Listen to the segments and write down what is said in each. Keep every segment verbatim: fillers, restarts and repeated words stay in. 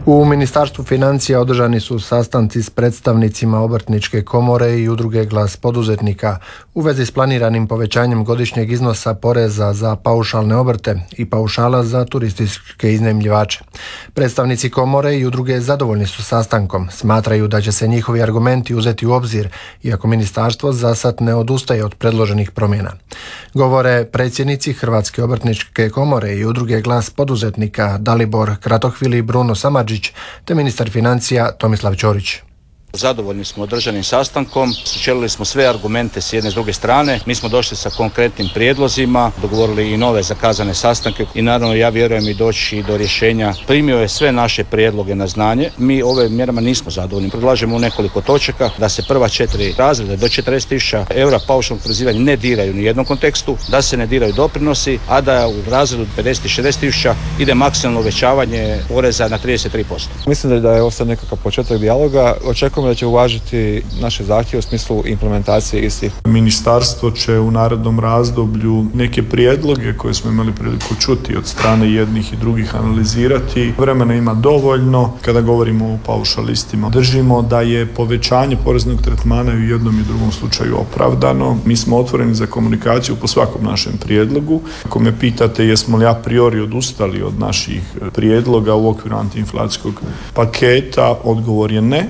U Ministarstvu financija održani su sastanci s predstavnicima Obrtničke komore i udruge Glas poduzetnika u vezi s planiranim povećanjem godišnjeg iznosa poreza za paušalne obrte i paušala za turističke iznajmljivače. Predstavnici komore i udruge zadovoljni su sastankom, smatraju da će se njihovi argumenti uzeti u obzir, iako ministarstvo zasad ne odustaje od predloženih promjena. Govore predsjednici Hrvatske obrtničke komore i udruge Glas poduzetnika Dalibor Kratohvili i Bruno Samardžić te ministar financija Tomislav Ćorić. Zadovoljni smo održanim sastankom, sučelili smo sve argumente s jedne i s druge strane, mi smo došli sa konkretnim prijedlozima, dogovorili i nove zakazane sastanke i naravno ja vjerujem i doći do rješenja. Primio je sve naše prijedloge na znanje, mi ove mjerama nismo zadovoljni. Predlažemo u nekoliko točaka da se prva četiri razreda do četrdeset tisuća eura paušalnog oporezivanja ne diraju ni u jednom kontekstu, da se ne diraju doprinosi, a da u razredu pedeset i šezdeset tisuća ide maksimalno uvećavanje poreza na trideset tri posto. Mislim da je ovo sad nekakav početak dijaloga, očekujem da će uvažiti naše zahtjeve u smislu implementacije istih. Ministarstvo će u narednom razdoblju neke prijedloge koje smo imali priliku čuti od strane jednih i drugih analizirati. Vremena ima dovoljno. Kada govorimo o paušalistima, držimo da je povećanje poreznog tretmana i u jednom i drugom slučaju opravdano. Mi smo otvoreni za komunikaciju po svakom našem prijedlogu. Ako me pitate jesmo li a priori odustali od naših prijedloga u okviru antiinflacijskog paketa, odgovor je ne.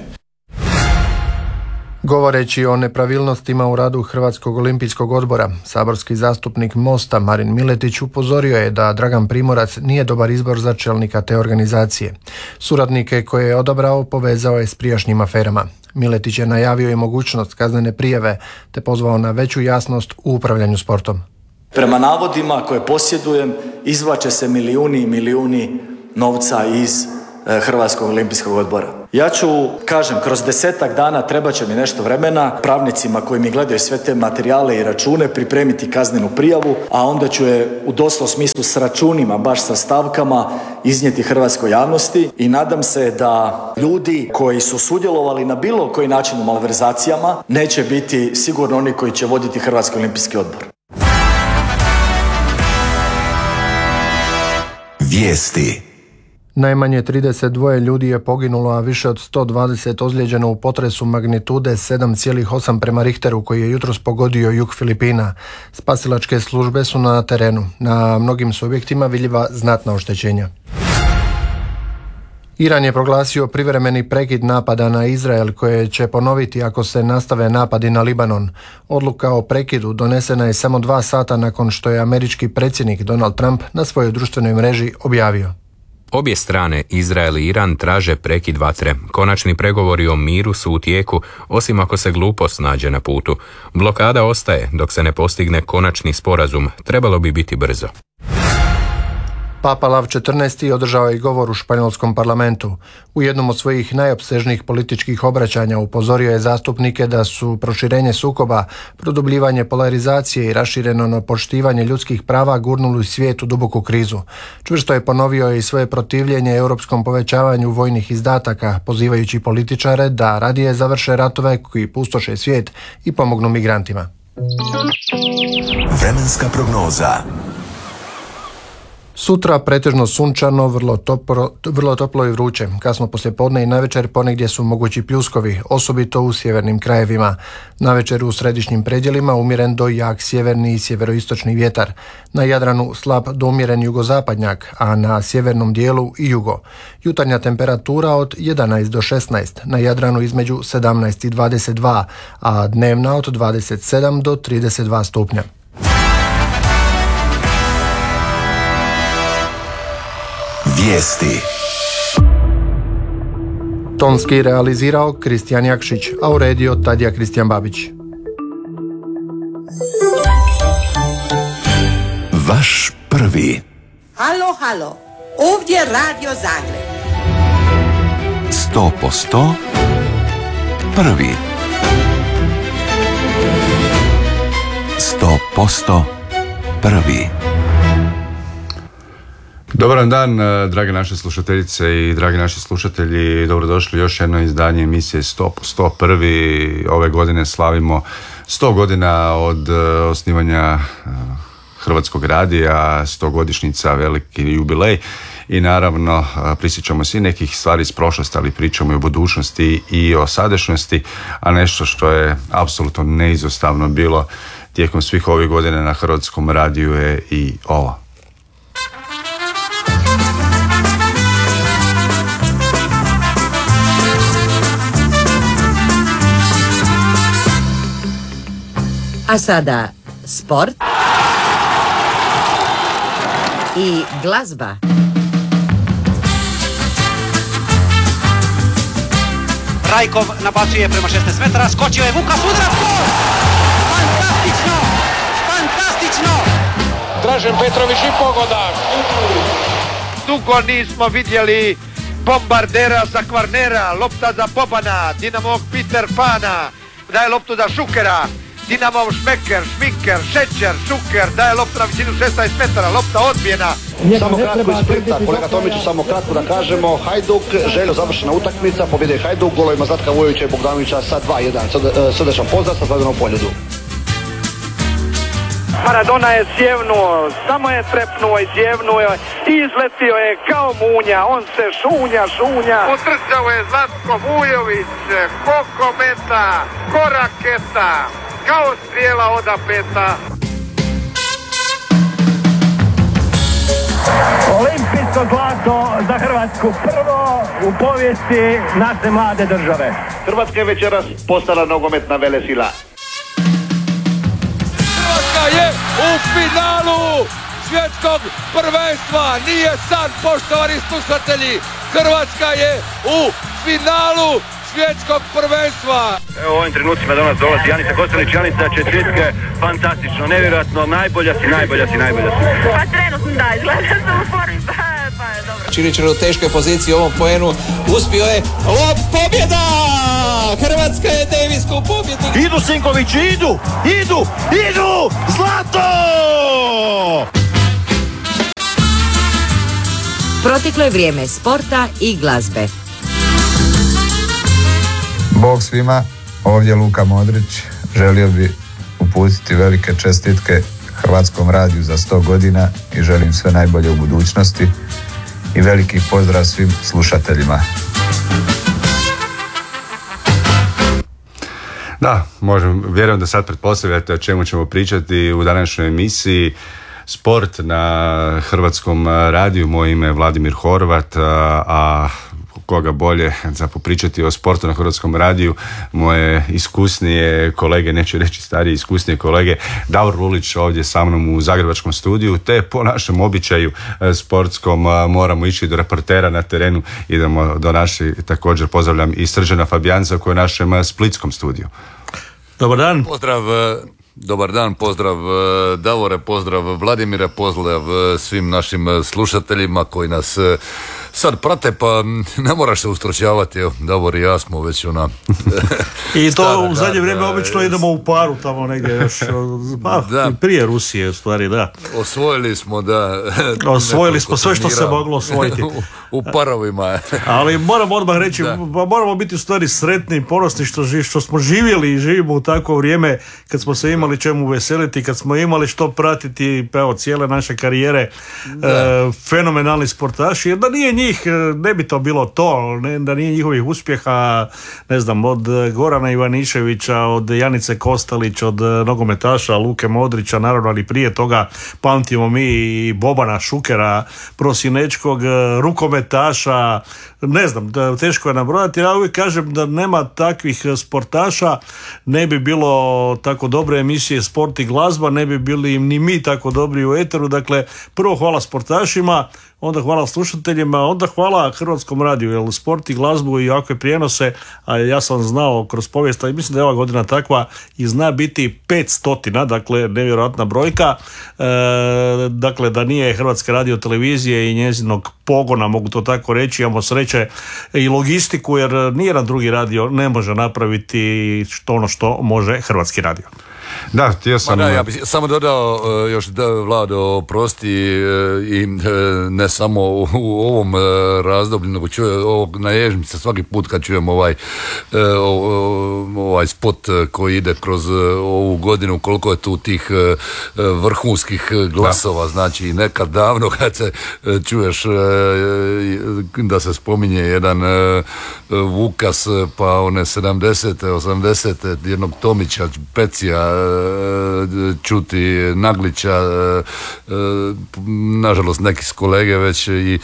Govoreći o nepravilnostima u radu Hrvatskog olimpijskog odbora, saborski zastupnik Mosta Marin Miletić upozorio je da Dragan Primorac nije dobar izbor za čelnika te organizacije. Suradnike koje je odabrao povezao je s prijašnjim aferama. Miletić je najavio i mogućnost kaznene prijave te pozvao na veću jasnost u upravljanju sportom. Prema navodima koje posjedujem, izvlače se milijuni i milijuni novca iz Hrvatskog olimpijskog odbora. Ja ću, kažem, kroz desetak dana trebat će mi nešto vremena pravnicima koji mi gledaju sve te materijale i račune pripremiti kaznenu prijavu, a onda ću je u doslovnom smislu s računima, baš sa stavkama iznijeti hrvatskoj javnosti i nadam se da ljudi koji su sudjelovali na bilo koji način u malverzacijama neće biti sigurno oni koji će voditi Hrvatski olimpijski odbor. Vijesti. Najmanje trideset dva ljudi je poginulo, a više od sto dvadeset ozlijeđeno u potresu magnitude sedam zarez osam prema Richteru koji je jutros pogodio jug Filipina. Spasilačke službe su na terenu. Na mnogim su objektima vidljiva znatna oštećenja. Iran je proglasio privremeni prekid napada na Izrael koje će ponoviti ako se nastave napadi na Libanon. Odluka o prekidu donesena je samo dva sata nakon što je američki predsjednik Donald Trump na svojoj društvenoj mreži objavio. Obje strane, Izrael i Iran, traže prekid vatre. Konačni pregovori o miru su u tijeku, osim ako se glupost nađe na putu. Blokada ostaje dok se ne postigne konačni sporazum. Trebalo bi biti brzo. Papa Lav četrnaesti održao je govor u španjolskom parlamentu. U jednom od svojih najopsežnijih političkih obraćanja upozorio je zastupnike da su proširenje sukoba, produbljivanje polarizacije i rašireno poštivanje ljudskih prava gurnuli svijet u duboku krizu. Čvrsto je ponovio i svoje protivljenje europskom povećavanju vojnih izdataka, pozivajući političare da radije završe ratove koji pustoše svijet i pomognu migrantima. Vremenska prognoza. Sutra pretežno sunčano, vrlo toplo, vrlo toplo i vruće. Kasno poslijepodne i navečer ponegdje su mogući pljuskovi, osobito u sjevernim krajevima. Navečer u središnjim predjelima umjeren do jak sjeverni i sjeveroistočni vjetar. Na Jadranu slab do umjeren jugozapadnjak, a na sjevernom dijelu i jugo. Jutarnja temperatura od jedanaest do šesnaest, na Jadranu između sedamnaest i dvadeset dva, a dnevna od dvadeset sedam do trideset dva stupnja. Vijesti. Tonski realizirao Kristijan Jakšić, a uredio Tadija Kristijan Babić. Vaš prvi. Halo, halo, ovdje Radio Zagreb. Sto posto prvi. Sto posto prvi. Dobar dan, drage naše slušateljice i dragi naši slušatelji, dobrodošli još jedno izdanje emisije sto posto prvi. Ove godine slavimo sto godina od osnivanja Hrvatskog radija, sto godišnjica, veliki jubilej. i naravno prisjećamo se i nekih stvari iz prošlosti, ali pričamo i o budućnosti i o sadašnjosti, a nešto što je apsolutno neizostavno bilo tijekom svih ovih godina na Hrvatskom radiju je i ovo. A sada sport i glazba. Rajkov nabacuje prema šesnaest metara, skočio je Vuka Sudra, gol! Fantastično! Fantastično! Dražen Petrović i pogodak. Dugo nismo vidjeli bombardera za Kvarnera, lopta za Bobana, Dinamog Peter Pana, daje loptu za Šukera, Dinamov Šmeker, Šminker, Šećer, Šuker, daje loptu na visinu šesnaest metara, lopta odbijena. Samo kratko iz Splita, kolega Tomiću, samo kratko da kažemo, Hajduk, željno završena utakmica, pobjede Hajduk, golovima Zlatka Vujovića i Bogdanovića sa dva jedan. Srdečan pozdrav sa Zladanom Poljudu. Maradona je sjevnuo, samo je trepnuo i sjevnuo i izletio je kao munja, on se šunja, šunja. Utrčao je Zlatko Vujović, ko kometa, ko raketa, kao strijela od apeta. Olimpijsko zlato za Hrvatsku, prvo u povijesti naše mlade države. Hrvatska je večeras postala nogometna velesila. Je u finalu svjetskog prvenstva, nije san, poštovani slušatelji, Hrvatska je u finalu svjetskog prvenstva. Evo u ovim trenucima do nas dolazi Janica Kostelić. Janica, čestitke, fantastično, nevjerojatno, najbolja si, najbolja si, najbolja si. Pa trenutno da, izgleda sam u formi, pa, pa je dobro. Čilićer u teškoj poziciji u ovom poenu, uspio je, o, pobjeda! Hrvatska je Davisku pobjedu. Idu Sinkovići, idu, idu, idu, zlato! Proteklo je vrijeme sporta i glazbe. Bog svima, ovdje Luka Modrić, želio bi uputiti velike čestitke Hrvatskom radiju za sto godina i želim sve najbolje u budućnosti i veliki pozdrav svim slušateljima. Da, možem, vjerujem da sad pretpostavljate o čemu ćemo pričati u današnjoj emisiji. Sport na Hrvatskom radiju, moje ime je Vladimir Horvat, a koga bolje za popričati o sportu na Hrvatskom radiju, moje iskusnije kolege, neću reći starije, iskusnije kolege, Davor Lulić ovdje sa mnom u zagrebačkom studiju, te po našem običaju sportskom moramo ići do reportera na terenu, idemo do naši, također pozdravljam i Srđana Fabijanca koji je u našem splitskom studiju. Dobar dan. Pozdrav, dobar dan, pozdrav Davore, pozdrav Vladimire, pozdrav svim našim slušateljima koji nas sad prate, pa ne moraš se ustručavati, evo, Davor i ja smo već ona... I to u zadnje vrijeme obično idemo u paru tamo negdje još, pa da. Prije Rusije u stvari, da. Osvojili smo, da... Osvojili smo sve što se moglo osvojiti. u, u parovima. Ali moramo odmah reći, da. moramo biti u stvari sretni i ponosni što, što smo živjeli i živimo u takvo vrijeme kad smo se imali čemu veseliti, kad smo imali što pratiti, pa evo, cijele naše karijere, e, fenomenalni sportaši, jer da nije njih, ne bi to bilo to, ne, da nije njihovih uspjeha, ne znam, od Gorana Ivaniševića, od Janice Kostelić, od nogometaša Luke Modrića, naravno, ali prije toga pamtimo mi i Bobana Šukera, prosinečkog rukometaša, ne znam, teško je nabrojati, ja uvijek kažem da nema takvih sportaša, ne bi bilo tako dobre emisije Sport i glazba, ne bi bili ni mi tako dobri u eteru, dakle, prvo hvala sportašima, onda hvala slušateljima, onda hvala Hrvatskom radiju, jer sport i glazbu i ovakve prijenose, a ja sam znao kroz povijest, i mislim da je ova godina takva i zna biti petstotina, dakle nevjerojatna brojka, e, dakle da nije Hrvatske radio televizije i njezinog pogona, mogu to tako reći, imamo sreće i logistiku, jer nijedan drugi radio ne može napraviti što ono što može Hrvatski radio. Da, htio sam... Ma da, ja bih samo dodao uh, još da, Vlado, oprosti uh, i uh, ne samo u, u ovom uh, razdoblju, nego čuje, ovog, naježim se svaki put kad čujem ovaj, uh, ovaj spot koji ide kroz uh, ovu godinu, koliko je tu tih uh, vrhunskih glasova, da. Znači nekad davno kad se uh, čuješ uh, da se spominje jedan uh, Vukas, pa one sedamdesete, osamdesete, jednog Tomića, Pecija, čuti Naglića, nažalost neki s kolege već i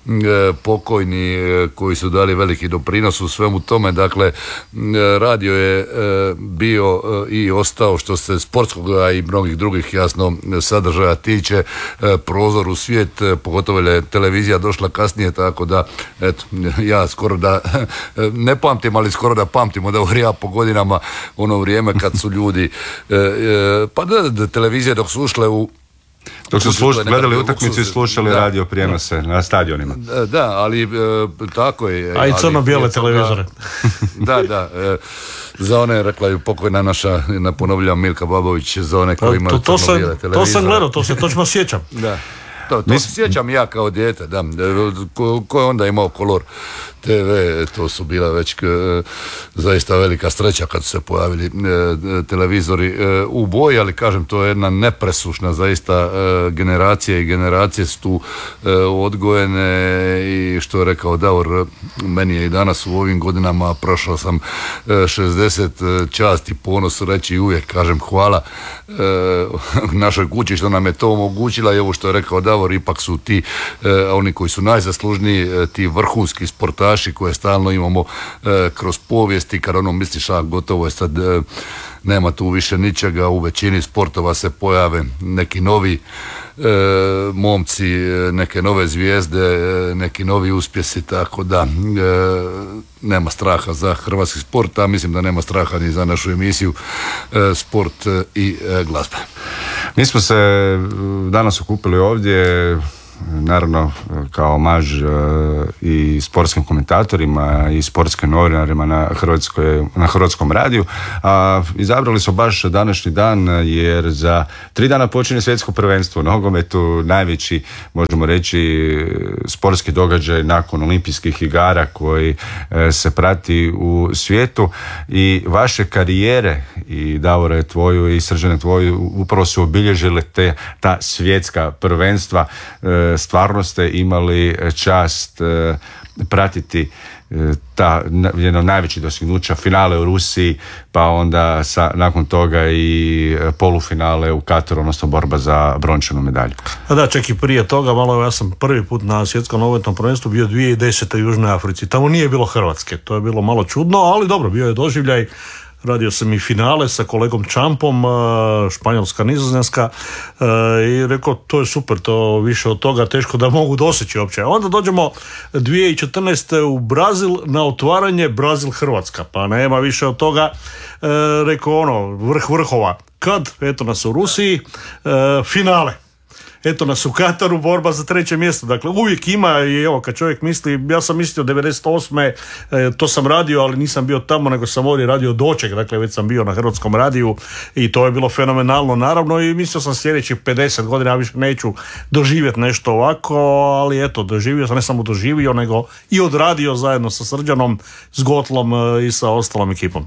pokojni koji su dali veliki doprinos u svemu tome. Dakle, radio je bio i ostao, što se sportskog i mnogih drugih jasno sadržaja tiče, prozor u svijet, pogotovo je televizija došla kasnije, tako da eto, ja skoro da ne pamtim, ali skoro da pamtimo da ja po godinama ono vrijeme kad su ljudi e, e, pa da, da televizije dok su ušle u dok su sluš, gledali utakmicu i slušali da, radio prijenose da, na stadionima. Da, ali e, tako je. A i crno-bijele televizore. Da, da. E, za one, rekla je pokojna naša, naponovljam, Milka Babović, za one koji imaju crno-bijele televizore. To sam gledao, to se točno sjećam. Da. To, to se sjećam ja kao dijete, da. Ko, ko je onda imao Color te ve, to su bila već k, zaista velika sreća kad su se pojavili e, televizori e, u boji, ali kažem, to je jedna nepresušna zaista e, generacija i generacije su tu e, odgojene i što je rekao Davor, meni je i danas u ovim godinama, prošao sam e, šezdeset, čast i ponos reći i uvijek kažem hvala e, našoj kući što nam je to omogućila i ovo što je rekao Davor, ipak su ti e, oni koji su najzaslužniji, e, ti vrhunski sportaši koje stalno imamo e, kroz povijesti, kad ono misliš, a gotovo je sad, e, nema tu više ničega, u većini sportova se pojave neki novi e, momci, neke nove zvijezde, e, neki novi uspjesi, tako da e, nema straha za hrvatski sport, a mislim da nema straha ni za našu emisiju e, Sport i e, glazba. Mi smo se danas okupili ovdje naravno kao omaž uh, i sportskim komentatorima i sportskim novinarima na, Hrvatskoj, na Hrvatskom radiju, a izabrali smo baš današnji dan jer za tri dana počinje svjetsko prvenstvo nogometu, najveći, možemo reći, sportski događaj nakon olimpijskih igara koji uh, se prati u svijetu i vaše karijere, i Davore tvoju i Srđane tvoju, upravo su obilježile te, ta svjetska prvenstva. Uh, stvarno ste imali čast e, pratiti e, ta jedno najveći dostignuća, finale u Rusiji, pa onda sa, nakon toga i polufinale u Kataru, odnosno borba za brončanu medalju. A da, čak i prije toga, malo ja sam prvi put na svjetskom nogometnom prvenstvu bio dvije tisuće desete u Južnoj Africi. Tamo nije bilo Hrvatske, to je bilo malo čudno, ali dobro, bio je doživljaj. Radio sam i finale sa kolegom Čampom, Španjolska, Nizozemska, i rekao, to je super, to više od toga teško da mogu doseći uopće. Onda dođemo dvije tisuće četrnaeste u Brazil na otvaranje Brazil-Hrvatska, pa nema više od toga, rekao ono, vrh vrhova. Kad, eto nas u Rusiji, finale. Eto nas u Kataru, borba za treće mjesto. Dakle, uvijek ima, i evo, kad čovjek misli, ja sam mislio devedeset osme E, to sam radio, ali nisam bio tamo, nego sam ovdje radio doček, dakle, već sam bio na Hrvatskom radiju i to je bilo fenomenalno, naravno, i mislio sam sljedećih pedeset godina, ja više neću doživjeti nešto ovako, ali eto, doživio sam, ne samo doživio, nego i odradio zajedno sa Srđanom, s Gotlom i sa ostalom ekipom.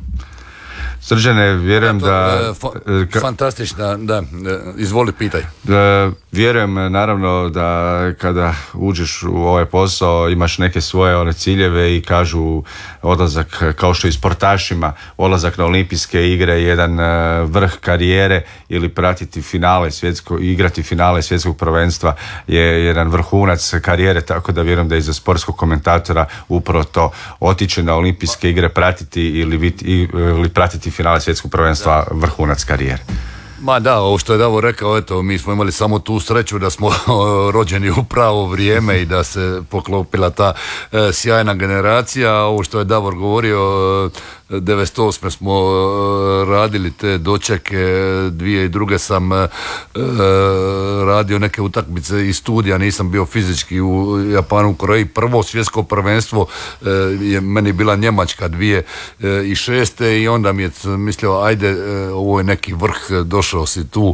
Srđane, vjerujem ja, to, da... E, fa, fantastična, da, izvoli pitaj. Da, vjerujem naravno da kada uđeš u ovaj posao imaš neke svoje one ciljeve i kažu odlazak, kao što i sportašima, odlazak na olimpijske igre je jedan vrh karijere, ili pratiti finale svjetsko, igrati finale svjetskog prvenstva je jedan vrhunac karijere, tako da vjerujem da i za sportskog komentatora upravo to, otići na olimpijske igre, pratiti ili, biti, ili pratiti finale svjetskog prvenstva, vrhunac karijere. Ma da, ovo što je Davor rekao, eto, mi smo imali samo tu sreću da smo rođeni u pravo vrijeme i da se poklopila ta e, sjajna generacija. Ovo što je Davor govorio, devedeset osme smo radili te dočeke, dvije i druge sam radio neke utakmice iz studija, nisam bio fizički u Japanu, u Koreji. Prvo svjetsko prvenstvo je meni bila Njemačka dvije i šeste i onda mi je mislio ajde, ovo je neki vrh, došao si tu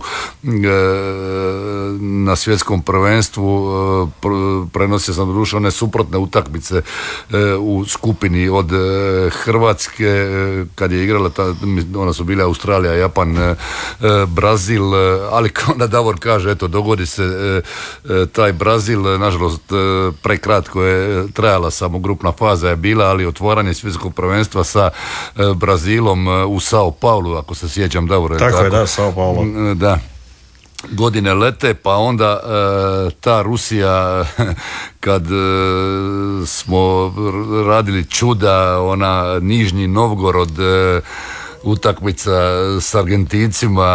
na svjetskom prvenstvu, prenosio sam doduše one suprotne utakmice u skupini od Hrvatske kad je igrala, ta, ona su bile Australija, Japan, Brazil, ali kao onda Davor kaže, eto, dogodi se taj Brazil, nažalost prekratko je trajala, samo grupna faza je bila, ali otvaranje svjetskog prvenstva sa Brazilom u Sao Paulu, ako se sjećam, Davor. Tako, tako je, da, Sao Paulo. Da. Godine lete, pa onda e, ta Rusija kad e, smo radili čuda, ona Nižnji Novgorod, e, utakmica s Argentincima,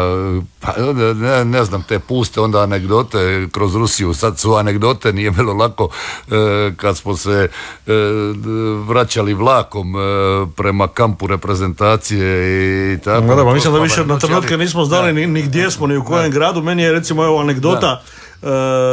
pa ne, ne znam, te puste onda anegdote kroz Rusiju, sad su anegdote, nije bilo lako e, kad smo se e, vraćali vlakom e, prema kampu reprezentacije i tako. No, da, pa mislim da više na trenutke nismo znali ni, ni gdje smo, ni u kojem da. gradu. Meni je recimo evo anegdota, e,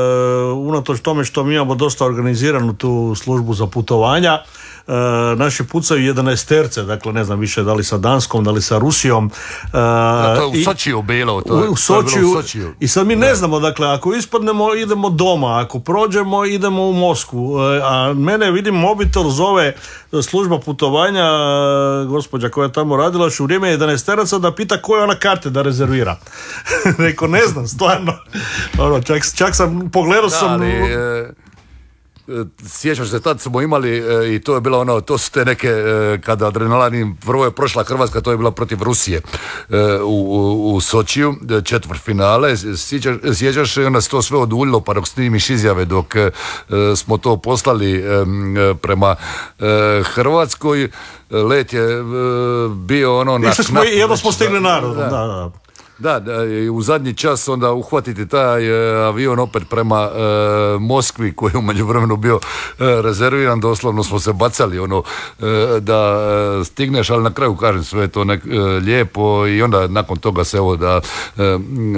unatoč tome što mi imamo dosta organiziranu tu službu za putovanja, Uh, naši pucaju jedanaesterce, dakle ne znam više da li sa Danskom, da li sa Rusijom. Uh, da, to je u Sočiju bilo. To je, u Sočiju, u Sočiju. I sad mi da. ne znamo, dakle, ako ispadnemo idemo doma, ako prođemo idemo u Moskvu. Uh, a mene, vidim, mobitel zove služba putovanja, uh, gospođa koja je tamo radila još u vrijeme jedanaesteraca da pita koje ona karte da rezervira. Rekao, ne znam, stvarno. Ono, čak, čak sam, pogledao da, sam... Ali, e... Sjećam se, tad smo imali e, i to je bilo ono, to su te neke e, kada adrenalin, prvo je prošla Hrvatska, to je bila protiv Rusije e, u, u, u Sočiju, četvrt finale, sjećaš, sjećaš i onda se to sve oduljilo, pa dok snimiš izjave, dok e, smo to poslali e, prema e, Hrvatskoj, let je e, bio ono na smo, jedno smo stigli narodom, da, da, da. Da, da, u zadnji čas onda uhvatiti taj e, avion opet prema e, Moskvi koji je u međuvremenu bio e, rezerviran, doslovno smo se bacali ono e, da e, stigneš, ali na kraju kažem sve to nek, e, lijepo i onda nakon toga se evo da e,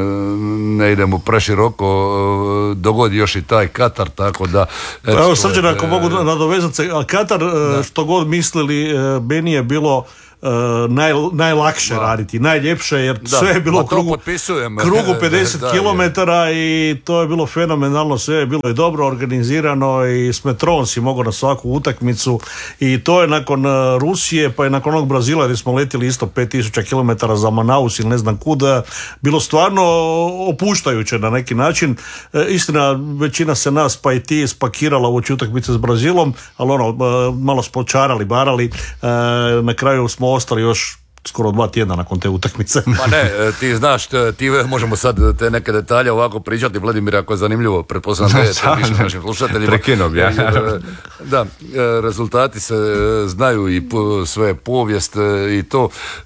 ne idemo preširoko, e, dogodi još i taj Katar, tako da... Et, evo Srđane, ako e, mogu nadovezati se, Katar, da. Što god mislili, e, meni je bilo Uh, naj, najlakše da. raditi, najljepše, jer da. sve je bilo u krugu, krugu pedeset kilometara i to je bilo fenomenalno, sve je bilo i dobro organizirano i s metrom si mogao na svaku utakmicu i to je nakon uh, Rusije, pa je nakon onog Brazila gdje smo letili isto pet tisuća kilometara za Manaus ili ne znam kuda, bilo stvarno opuštajuće na neki način. Uh, istina, većina se nas, pa i ti, spakirala u oči utakmice s Brazilom, ali ono, uh, malo smo čarali, barali, uh, na kraju smo ostali još skoro dva tjedna nakon te utakmice. Pa ne, ti znaš, ti možemo sad te neke detalje ovako pričati, Vladimir, ako je zanimljivo, pretpostavljam da je to više našim slušateljima. Prekinom, ja. Da, rezultati se znaju i sve povijest i to...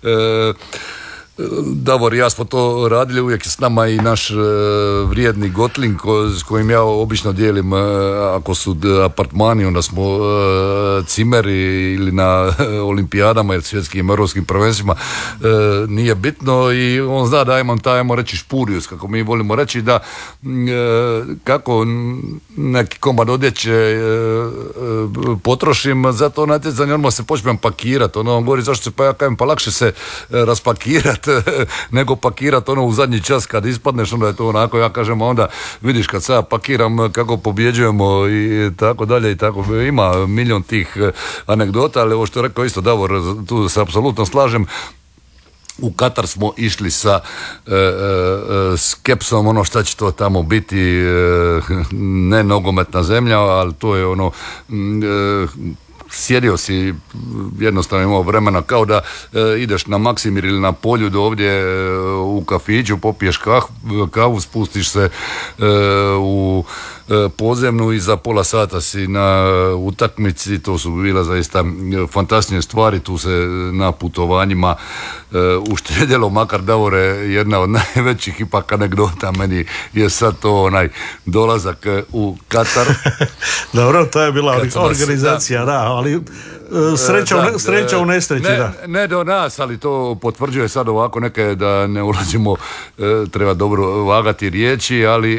Davor i ja smo to radili, uvijek je s nama i naš uh, vrijedni Gotlin ko, s kojim ja obično dijelim uh, ako su apartmani, onda smo uh, cimeri ili na uh, olimpijadama ili svjetskim europskim prvenstvima, uh, nije bitno i on zna da imam taj, ajmo reći, špurius, kako mi volimo reći, da uh, kako neki komad odjeće uh, potrošim za to natjecanje, odmah se počnem pakirati, ono on govori zašto se, pa ja kajem, pa lakše se uh, raspakirati nego pakirati ono u zadnji čas kad ispadneš, onda je to onako, ja kažem, onda vidiš kad sad pakiram kako pobjeđujemo i tako dalje i tako, ima milion tih anegdota, ali ovo što je rekao isto Davor, tu se apsolutno slažem. U Katar smo išli sa e, e, skepsom, ono šta će to tamo biti, e, ne nogometna zemlja, ali to je ono e, sjedio si, jednostavno imao vremena kao da e, ideš na Maksimir ili na Polju do ovdje e, u kafiću, popiješ kah, kavu, spustiš se e, u podzemnu i za pola sata si na utakmici. To su bile zaista fantastične stvari, tu se na putovanjima uštedjelo, makar Davore, jedna od najvećih ipak anegdota meni je sad to onaj dolazak u Katar. Dobro, to je bila Kad organizacija, nas, da, da, ali sreća, da, u, sreća u nesreći, ne, da. Ne do nas, ali to potvrđuje sad ovako neke, da ne ulazimo, treba dobro vagati riječi, ali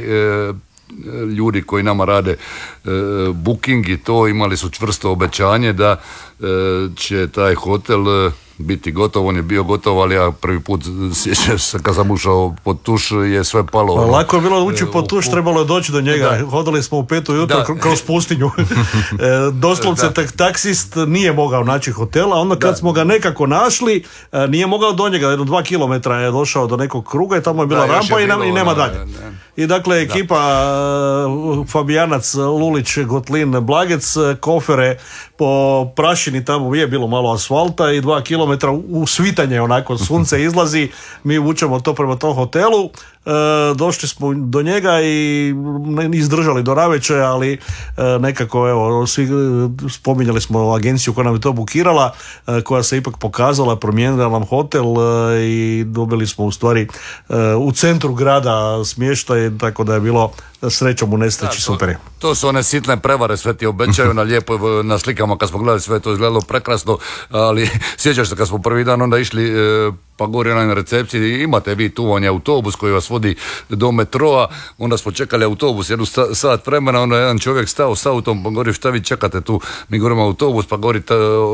ljudi koji nama rade e, booking i to, imali su čvrsto obećanje da e, će taj hotel e, biti gotov. On je bio gotov, ali ja prvi put sjećam se kad sam ušao pod tuš je sve palo. Pa, ono, lako je bilo ući e, pod tuš, u, trebalo je doći do njega. Da. Hodali smo u petu ujutro da. kroz pustinju. e, doslovce tak, taksist nije mogao naći hotela, onda kad da. smo ga nekako našli, e, nije mogao do njega, jedno dva kilometra je došao do nekog kruga i tamo je bila da, rampa je i, nam, i nema dalje. Ne. I dakle ekipa uh, Fabijanac, Lulić, Gotlin, Blagec, kofere po prašini, tamo je bilo malo asfalta i dva kilometra u svitanje, onako sunce izlazi, mi vučemo to prema tom hotelu. E, došli smo do njega i izdržali do navečer, ali e, nekako evo, svi spominjali smo agenciju koja nam je to bukirala, e, koja se ipak pokazala, promijenila nam hotel e, i dobili smo u stvari e, u centru grada smještaj, tako da je bilo srećom u nesreći, super je. To su one sitne prevare, sve ti obećaju na lijepo, na slikama kad smo gledali sve to izgledalo prekrasno, ali sjećaš se kad smo prvi dan onda išli e, pa govori na recepciji, imate vi tu on je autobus koji vas vodi do metroa, onda smo čekali autobus jednu sat vremena, onda je jedan čovjek stao s autom, pa govori šta vi čekate tu, mi govorimo autobus, pa govori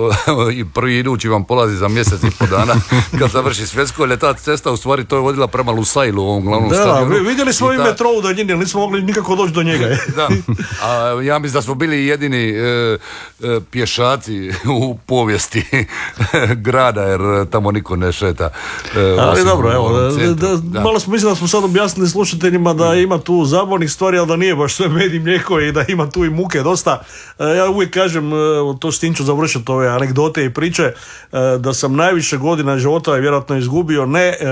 i prvi idući vam polazi za mjesec i po dana kad završi Svjetsko, jer ta cesta u stvari to je vodila prema Lusailu, ovom glavnom da, stadionu. Da, vidjeli smo i ta... metro u daljini, ali nismo mogli nikako doći do njega. Da, a ja mislim da smo bili jedini e, e, pješaci u povijesti grada, jer tamo niko ne šeta. E, ali dobro, evo, da, da, da. malo smo mislili da smo sad objasnili slušateljima da ima tu zabavnih stvari, ali da nije baš sve med i mlijeko i da ima tu i muke dosta. E, ja uvijek kažem, to s tim ću završiti ove anegdote i priče, e, da sam najviše godina života vjerojatno izgubio ne e,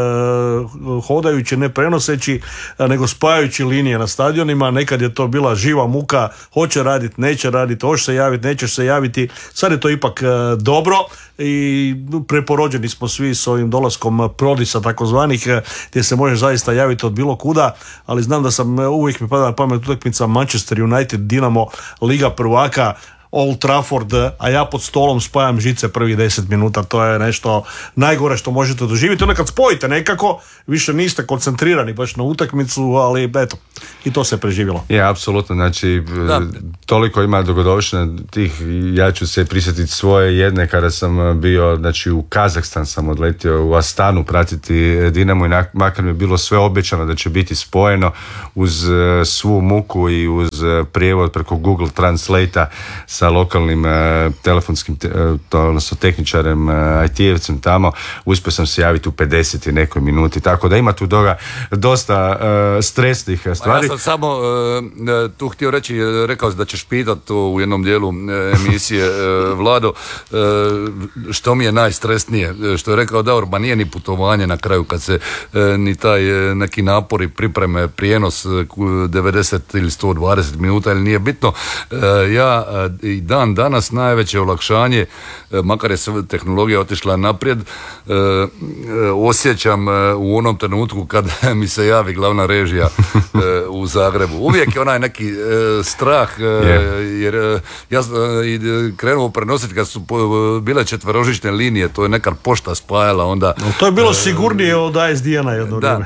hodajući, ne prenoseći, nego spajajući linije na stadionima. Nekad je to bila živa muka, hoće raditi, neće raditi, hoće se javiti, nećeš se javiti. Sad je to ipak e, dobro i preporođeni smo svi s ovim dolaskom prodisa takozvanih, gdje se može zaista javiti od bilo kuda, ali znam da sam uvijek mi pada na pamet utakmica Manchester United, Dinamo, Liga prvaka, Old Trafford, a ja pod stolom spajam žice prvih deset minuta, to je nešto najgore što možete doživjeti. Onda kad spojite nekako, više niste koncentrirani baš na utakmicu, ali eto, i to se preživjelo. Je, apsolutno, znači da. Toliko ima dogodovština tih, ja ću se prisjetiti svoje jedne kada sam bio, znači u Kazahstan sam odletio, u Astanu pratiti Dinamo i makar mi je bilo sve obećano da će biti spojeno uz svu muku i uz prijevod preko Google Translate-a sa lokalnim uh, telefonskim, te, uh, to, odnosno tehničarem, uh, I T-evcem tamo, uspio sam se javiti u pedeset i nekoj minuti, tako da ima tu doga dosta uh, stresnih stvari. Ja sam samo uh, tu htio reći, rekao da ćeš pitati to u jednom dijelu uh, emisije uh, Vlado, uh, što mi je najstresnije, što je rekao Davor, ba nije ni putovanje na kraju kad se uh, ni taj uh, neki napori pripreme, prijenos uh, devedeset ili sto dvadeset minuta ili nije bitno, uh, ja uh, i dan danas najveće olakšanje, makar je sve tehnologija otišla naprijed, osjećam u onom trenutku kad mi se javi glavna režija u Zagrebu. Uvijek je onaj neki strah, jer ja krenuo prenositi kad su bile četverožične linije, to je nekad pošta spajala onda. No, to je bilo sigurnije od A S D-a jedno vrijeme.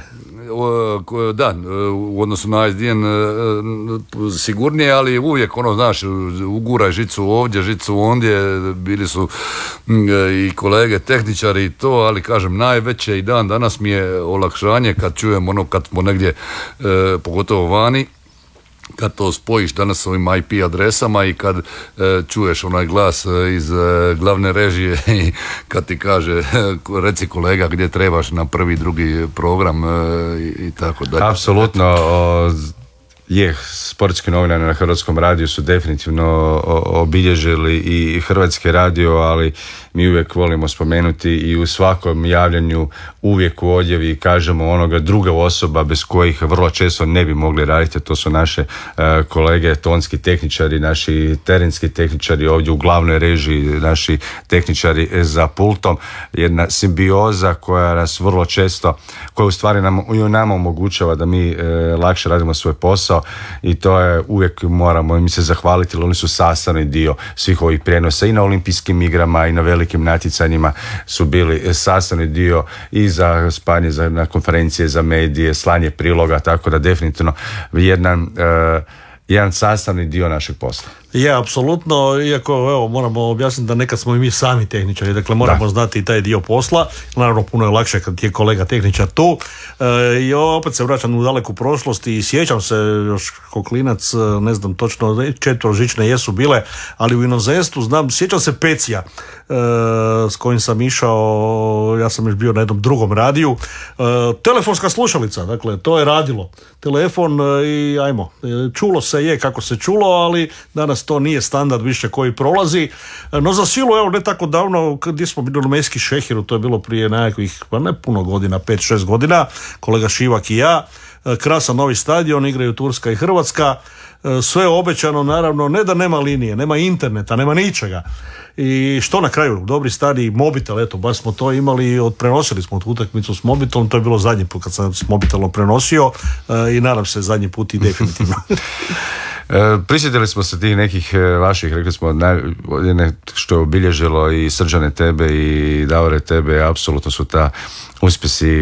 Da, u odnosu na A S D N sigurnije, ali uvijek ono, znaš, uguraj žicu ovdje, žicu ondje, bili su i kolege tehničari i to, ali kažem, najveće i dan danas mi je olakšanje kad čujem ono, kad smo negdje, pogotovo vani, kad to spojiš danas s ovim I P adresama i kad e, čuješ onaj glas e, iz e, glavne režije i kad ti kaže e, reci kolega gdje trebaš na prvi, drugi program e, i, i tako dalje. Apsolutno. je, sportski novinari na Hrvatskom radiju su definitivno obilježili i Hrvatski radio, ali mi uvijek volimo spomenuti i u svakom javljanju uvijek u odjevi kažemo onoga druga osoba bez kojih vrlo često ne bi mogli raditi, to su naše uh, kolege tonski tehničari, naši terenski tehničari ovdje u glavnoj režiji, naši tehničari za pultom, jedna simbioza koja nas vrlo često, koja u stvari nam, i nama omogućava da mi uh, lakše radimo svoj posao i to je uvijek moramo im se zahvaliti, jer oni su sastavni dio svih ovih prijenosa i na olimpijskim igrama i na velikim natjecanjima su bili sastavni dio i za spanje za, na konferencije za medije, slanje priloga, tako da definitivno jedan, uh, jedan sastavni dio našeg posla. Je, apsolutno, iako evo, moramo objasniti da nekad smo i mi sami tehničari, dakle moramo da. znati i taj dio posla, naravno puno je lakše kad je kolega tehničar tu e, i opet se vraćam u daleku prošlost i sjećam se još kao klinac, ne znam točno, četvrožične jesu bile, ali u inozemstvu znam, sjećam se Pecija e, s kojim sam išao, ja sam još bio na jednom drugom radiju, e, telefonska slušalica, dakle to je radilo, telefon e, i ajmo, e, čulo se je kako se čulo, ali danas to nije standard više koji prolazi. No za silu, evo ne tako davno, gdje smo bili u Mejski Šehiru, to je bilo prije nekakvih, pa ne puno godina, pet šest godina, kolega Šivak i ja, krasan novi stadion, igraju Turska i Hrvatska, sve obećano, naravno, ne da nema linije, nema interneta, nema ničega. I što na kraju, dobri stari mobitel, eto, baš smo to imali, prenosili smo tu utakmicu s mobitelom, to je bilo zadnji put kad sam s mobitelom prenosio i nadam se zadnji put i definitivno. E, prisjetili smo se tih nekih vaših, rekli smo, naj, što je obilježilo i Srđane tebe i Davore tebe, apsolutno su ta uspjesi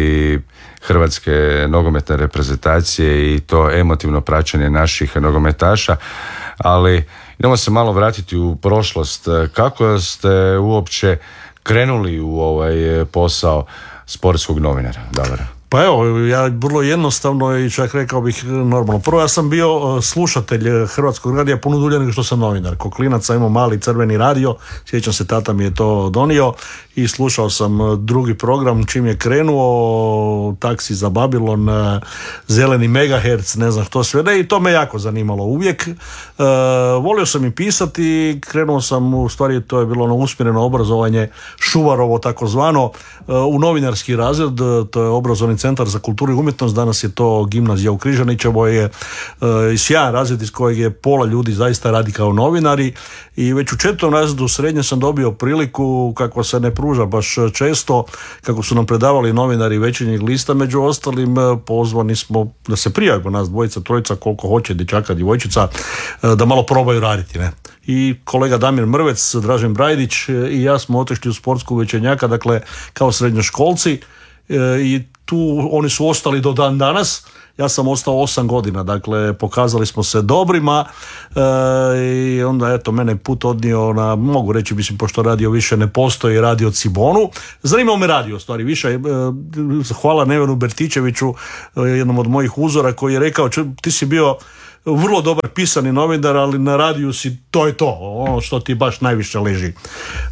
hrvatske nogometne reprezentacije i to emotivno praćenje naših nogometaša, ali idemo se malo vratiti u prošlost. Kako ste uopće krenuli u ovaj posao sportskog novinara, Davora? Pa evo, ja vrlo jednostavno i čak rekao bih normalno. Prvo, ja sam bio slušatelj Hrvatskog radija puno dulje nego što sam novinar. Ko klinac sam imao mali crveni radio, sjećam se, tata mi je to donio i slušao sam drugi program čim je krenuo, Taksi za Babilon, Zeleni megaherc, ne znam što sve, ne, i to me jako zanimalo uvijek. E, volio sam i pisati, krenuo sam, u stvari to je bilo ono usmjereno obrazovanje, Šuvarovo takozvano, u novinarski razred, to je obrazovni centar za kulturu i umjetnost, danas je to gimnazija u Križanićevoj, je i sjajan razred iz kojeg je pola ljudi zaista radi kao novinari i već u četvrtom razredu srednje sam dobio priliku, kako se ne pruža baš često, kako su nam predavali novinari Večernjeg lista, među ostalim pozvani smo da se prijavimo nas dvojica, trojica, koliko hoće, dječaka, djevojčica, da malo probaju raditi, ne. I kolega Damir Mrvec, Dražen Brajdić i ja smo otišli u sportsku Večernjaka, dakle kao srednjoškolci, i tu oni su ostali do dan danas. Ja sam ostao osam godina, dakle pokazali smo se dobrima e, i onda eto mene put odnio na, mogu reći, mislim, pošto radio više ne postoji, radio Cibonu. Zanimao me radio, stvari više. E, hvala Nevenu Bertičeviću, e, jednom od mojih uzora, koji je rekao, ti si bio vrlo dobar pisani novinar, ali na radiju si, to je to, ono što ti baš najviše leži. E,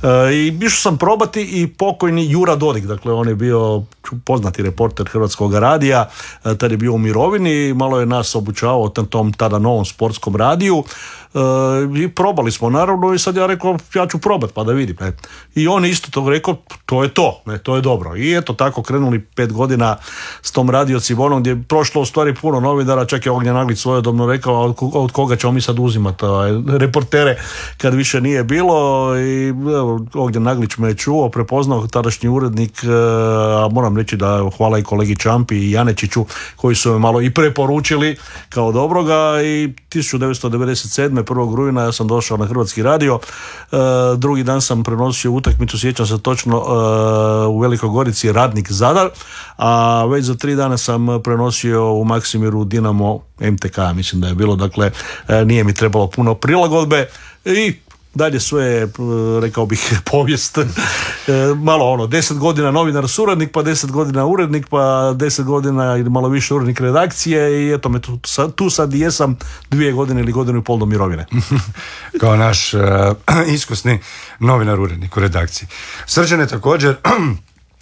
I išao sam probati i pokojni Jura Dodik, dakle on je bio poznati reporter Hrvatskog radija, e, tad je bio u mirovini, malo je nas obučavao tom, tom tada novom sportskom radiju. E, i probali smo naravno i sad ja rekao, ja ću probati pa da vidim. Ne. I on isto to rekao, to je to, ne, to je dobro. I eto tako krenuli pet godina s tom radio Cibonom, gdje je prošlo u stvari puno novinara, čak je Ognjen Naglić svojedobno rekao, od, od koga ćemo mi sad uzimati reportere kad više nije bilo. I evo, Ognjen Naglić me je čuo, prepoznao tadašnji urednik, a moram reći da hvala i kolegi Čampi i Janečiću koji su me malo i preporučili kao dobroga. I tisuću devetsto devedeset sedme prvog rujna ja sam došao na Hrvatski radio, e, drugi dan sam prenosio utakmicu, sjećam se točno, e, u Velikoj Gorici Radnik Zadar, a već za tri dana sam prenosio u Maksimiru Dinamo M T K, mislim da je bilo, dakle e, nije mi trebalo puno prilagodbe i dalje sve, rekao bih, povijest. E, malo ono, deset godina novinar suradnik, pa deset godina urednik, pa deset godina ili malo više urednik redakcije i eto me tu, tu sad i jesam dvije godine ili godinu i pol do mirovine. Kao naš uh, iskusni novinar urednik u redakciji. Srđane, također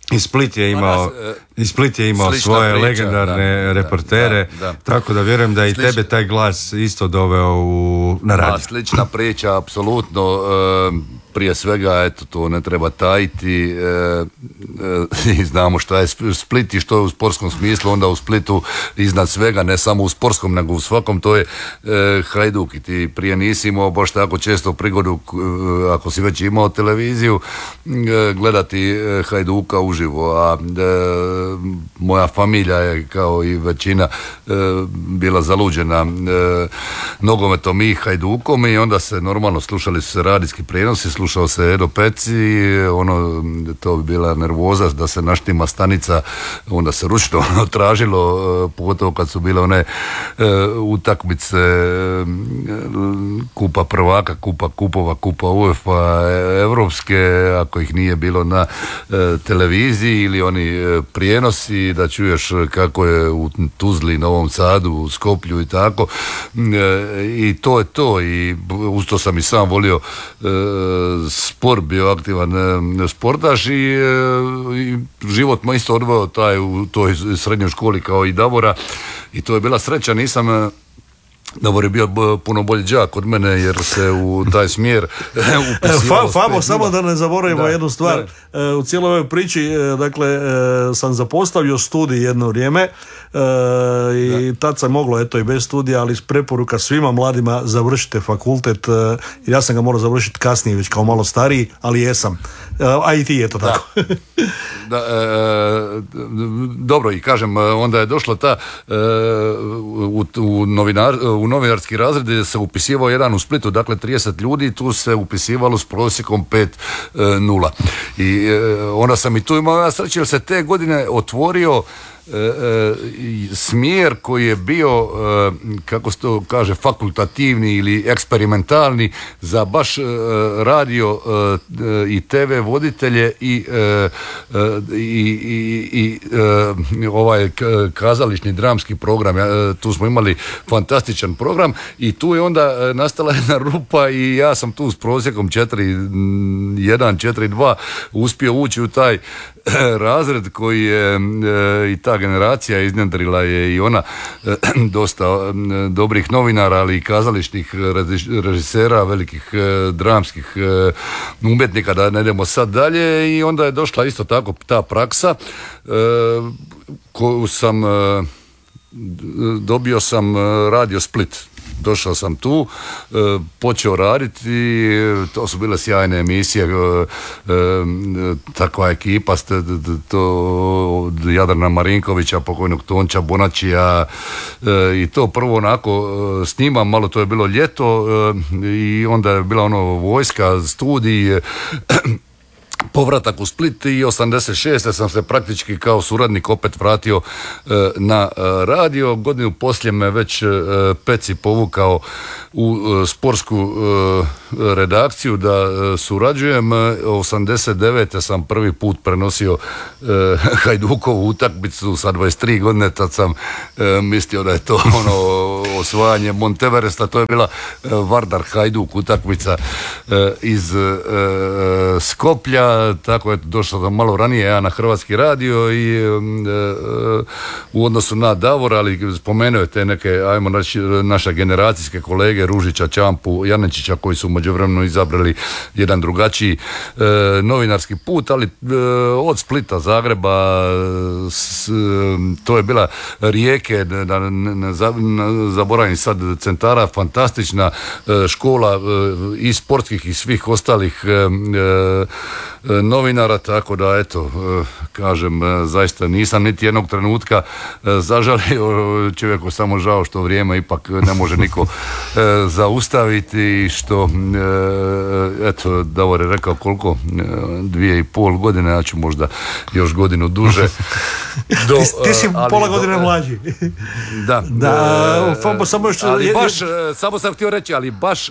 I Split je imao, i Split je imao svoje priča, legendarne da, reportere, da, da. Tako da vjerujem da i Slič... tebe taj glas isto doveo u, na radio. Slična priča, apsolutno. E, prije svega, eto, to ne treba tajiti. E, e, i znamo šta je Split i što je u sportskom smislu, onda u Splitu iznad svega, ne samo u sportskom, nego u svakom, to je e, Hajduk. I ti prije nisi imao baš tako često prigodu, e, ako si već imao televiziju, e, gledati e, Hajduka uživo, a e, moja familija je kao i većina e, bila zaluđena e, nogometom i Hajdukom i onda se normalno slušali su se radijski prijenosi, slušao se Edo Peci, ono, to bi bila nervoza da se naštima stanica, onda se ručno tražilo, e, pogotovo kad su bile one e, utakmice e, kupa prvaka, kupa kupova, kupa UEFA, e, evropske, ako ih nije bilo na e, televiziji ili oni e, prijenosi, da čuješ kako je u Tuzli, Novom Sadu, u Skoplju i tako. E, I to je to. I uz to sam i sam volio e, sport, bio aktivan e, sportaš i, e, i život me isto odveo taj u toj srednjoj školi kao i Davora i to je bila sreća, nisam e, Davor je bio puno bolji đak od mene jer se u taj smjer upisivalo. Fabo, samo da ne zaboravimo da, jednu stvar. Da. U cijeloj ovoj priči, dakle, sam zapostavio studij jedno vrijeme i da. Tad sam moglo, eto, i bez studija, ali preporuka svima mladima završite fakultet. Ja sam ga morao završiti kasnije, već kao malo stariji, ali jesam. A i ti, eto tako. Da, e, dobro, i kažem, onda je došla ta e, u, u, novinar, u novinarski razred se upisivao jedan u Splitu, dakle trideset ljudi, tu se upisivalo s prosjekom pet nula. I e, onda sam i tu imao ja sreće, jer se te godine otvorio E, e, smjer koji je bio, e, kako se to kaže, fakultativni ili eksperimentalni za baš e, radio e, i te ve voditelje i, e, i, i, i e, ovaj kazališni dramski program. E, tu smo imali fantastičan program i tu je onda nastala jedna rupa i ja sam tu s prosjekom četiri jedan, četiri dva uspio ući u taj razred koji je e, i ta generacija iznjedrila je i ona e, dosta e, dobrih novinara, ali i kazališnih režisera, velikih e, dramskih e, umjetnika, da ne idemo sad dalje, i onda je došla isto tako ta praksa e, koju sam e, dobio sam Radio Split. Došao sam tu, e, počeo raditi, to su bile sjajne emisije, e, e, takva ekipa, st, to od Jadrana Marinkovića, pokojnog Tonča Bonačija, e, i to prvo onako e, snimam, malo to je bilo ljeto e, i onda je bila ono vojska, studij, e, povratak u Split i osamdeset šeste sam se praktički kao suradnik opet vratio e, na e, radio. Godinu poslije me već e, Peci povukao u e, sportsku e, redakciju da e, surađujem. osamdeset devete sam prvi put prenosio e, Hajdukovu utakmicu sa dvadeset tri godine, tad sam e, mislio da je to ono osvajanje Monteveresta, to je bila e, Vardar Hajduk utakmica e, iz e, Skoplja. Tako je došao sam malo ranije ja na Hrvatski radio i e, e, u odnosu na Davor, ali spomenuo je te neke, ajmo reći, naše generacijske kolege Ružića, Čampu, Janečića, koji su u međuvremenu izabrali jedan drugačiji e, novinarski put, ali e, od Splita, Zagreba, s, to je bila Rijeke, da ne, ne zaboravim sad, centara, fantastična e, škola e, i sportskih i svih ostalih e, e, novinara, tako da eto, kažem, zaista nisam niti jednog trenutka zažalio, čovjeku samo žao što vrijeme ipak ne može niko zaustaviti, što eto, Davor je rekao koliko, dvije i pol godine, ja ću možda još godinu duže. Do, ti, ti si pola godine mlađi. Da. Da, uh, samo što... Ali baš, samo sam htio reći, ali baš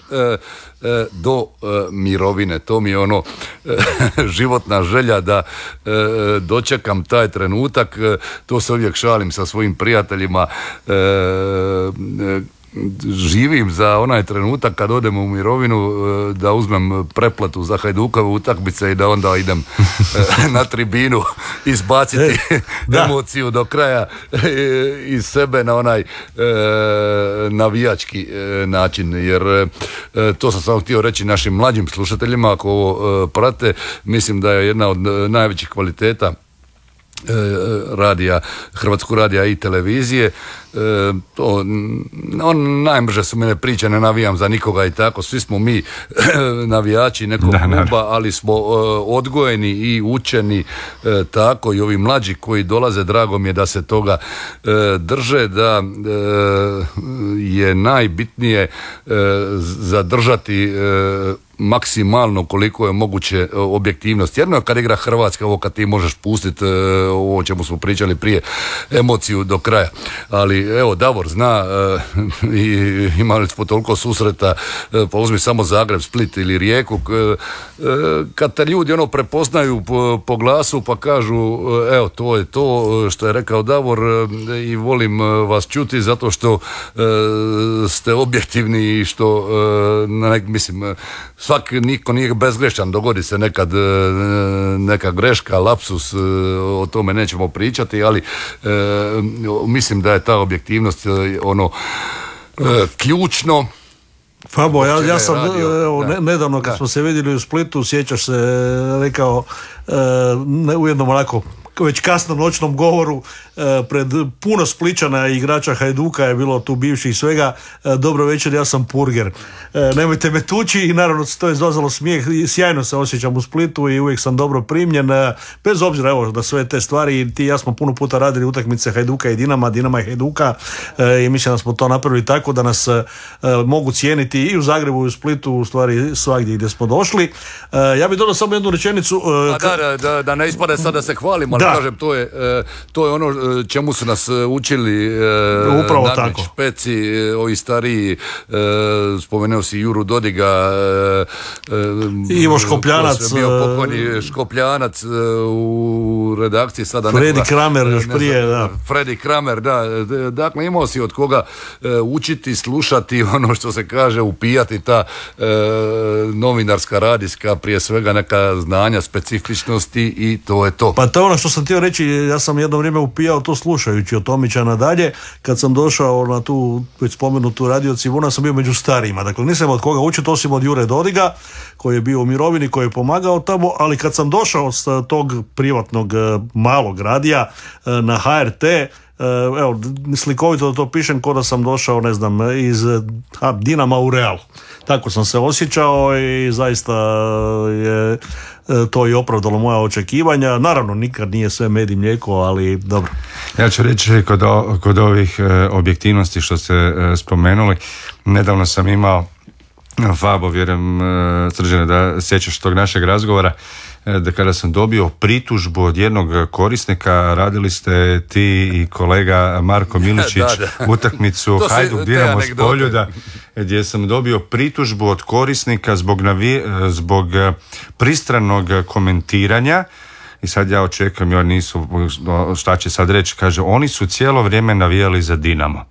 do mirovine, to mi je ono životna želja da e, dočekam taj trenutak. To se uvijek šalim sa svojim prijateljima. E, e, živim za onaj trenutak kad odem u mirovinu da uzmem pretplatu za Hajdukove utakmice i da onda idem na tribinu izbaciti e, emociju do kraja iz sebe na onaj e, navijački e, način, jer e, to sam samo htio reći našim mlađim slušateljima ako ovo e, prate, mislim da je jedna od najvećih kvaliteta radija, Hrvatskog radija i televizije. E, to, on najbrže su mene priče, ne navijam za nikoga i tako, svi smo mi navijači nekog kluba, ali smo e, odgojeni i učeni e, tako i ovi mlađi koji dolaze, drago mi je da se toga e, drže, da e, je najbitnije e, zadržati e, maksimalno koliko je moguće objektivnost. Jedno je kad igra Hrvatska, ovo kad ti možeš pustiti ovo o čemu smo pričali prije, emociju do kraja. Ali evo, Davor zna i imali smo toliko susreta, pa uzmi samo Zagreb, Split ili Rijeku, kad te ljudi ono prepoznaju po, po glasu pa kažu evo to je to što je rekao Davor i volim vas čuti zato što ste objektivni i što mislim svak, niko nije bezgrešan, dogodi se nekad neka greška, lapsus, o tome nećemo pričati, ali e, mislim da je ta objektivnost ono e, ključno. Fabo, ja, ja sam evo, ne, nedavno kad da. smo se vidjeli u Splitu, sjećaš se, rekao e, ne, u jednom onako već kasnom noćnom govoru e, pred puno Spličana i igrača Hajduka je bilo tu bivših svega, e, dobro večer, ja sam Purger, e, nemojte me tući, i naravno to je izazvalo smijeh, sjajno se osjećam u Splitu i uvijek sam dobro primljen, e, bez obzira evo da sve te stvari, ti i ja smo puno puta radili utakmice Hajduka i Dinama, Dinama i Hajduka, e, i mislim da smo to napravili tako da nas e, mogu cijeniti i u Zagrebu i u Splitu, u stvari svagdje gdje smo došli. E, ja bih dodao samo jednu rečenicu. E, ka... da, da, da ne ispade sad da se hvalimo, ali kažem, to je, to je ono čemu su nas učili upravo tako. Špeci, ovi stariji, spomenuo si Juru Dodiga, Ivo Škopljanac, bio pokojni Škopljanac u redakciji sada Fredi Kramer još prije, da. Fredi Kramer, da. Dakle, imao si od koga učiti, slušati, ono što se kaže, upijati ta novinarska, radijska, prije svega neka znanja, specifičnosti i to je to. Pa to je ono što sam htio reći, ja sam jedno vrijeme upijao to slušajući od Tomića nadalje, kad sam došao na tu već spomenutu radio Cibuna, sam bio među starijima, dakle nisam od koga učiti osim od Jure Dodiga koji je bio u mirovini, koji je pomagao tamo, ali kad sam došao s tog privatnog malog radija na H R T, evo, slikovito da to pišem, kao da sam došao, ne znam, iz Dinama u Real. Tako sam se osjećao i zaista je to i opravdalo moja očekivanja. Naravno, nikad nije sve med i mlijeko, ali dobro. Ja ću reći kod, o, kod ovih e, objektivnosti što ste e, spomenuli, nedavno sam imao Fabo, vjerujem e, Srđane da sjećaš tog našeg razgovora, e, da kada sam dobio pritužbu od jednog korisnika, radili ste ti i kolega Marko Miličić da, da. utakmicu Hajduk Dinamo s Poljuda, gdje sam dobio pritužbu od korisnika zbog, navi, zbog pristranog komentiranja. I sad ja očekujem, jer nisu, šta će sad reći, kaže, oni su cijelo vrijeme navijali za Dinamo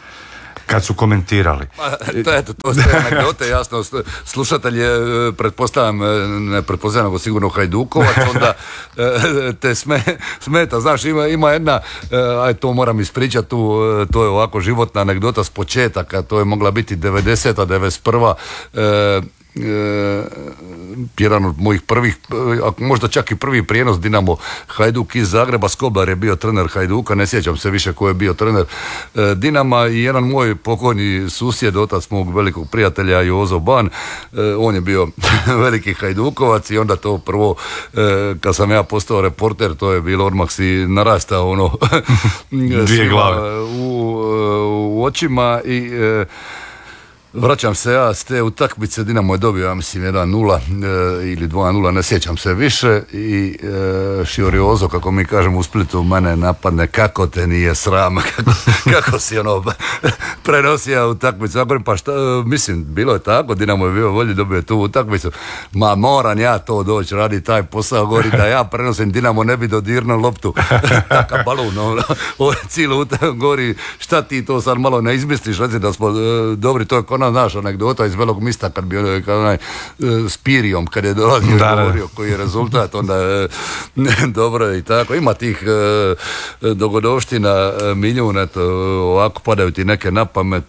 kad su komentirali. Pa, to, eto, to ste anegdote, jasno, slušatelj je, pretpostavljam, ne pretpostavljam, nego sigurno Hajdukovac, onda te sme, smeta, znaš, ima, ima jedna, aj to moram ispričati, tu, to je ovako životna anegdota s početaka, to je mogla biti devedeseta, devedeset prva E, E, jedan od mojih prvih, možda čak i prvi prijenos Dinamo Hajduk iz Zagreba. Skoblar je bio trener Hajduka, ne sjećam se više ko je bio trener e, Dinama, i jedan moj pokojni susjed, otac mog velikog prijatelja Jozo Ban, e, on je bio veliki Hajdukovac i onda to prvo e, kad sam ja postao reporter, to je bilo odmah si narastao ono dvije glave u, u očima i e, Vraćam se ja s te utakmice, Dinamo je dobio, ja mislim, jedan nula e, ili dva nula, ne sjećam se više, i e, Šioriozo, kako mi kažemo u Splitu, mene napadne, kako te nije sram, kako, kako si ono prenosio utakmicu. Ja govorim, pa šta, mislim, bilo je tako, Dinamo je bio volji, dobio tu utakmicu, ma moram ja to doći, radi taj posao, govori da ja prenosim, Dinamo ne bi dodirnuo loptu, takav balun, ono, ovo je cijelu utakmicu, govori, šta ti to sad malo ne izmisliš, reci da smo e, dobri, to je ona, znaš, anegdota iz Velog Mista kad bi ono, kad onaj s Pirijom kad je dolazio i govorio koji je rezultat, onda e, dobro je i tako, ima tih e, dogodovština e, milijun, eto, ovako padaju ti neke na pamet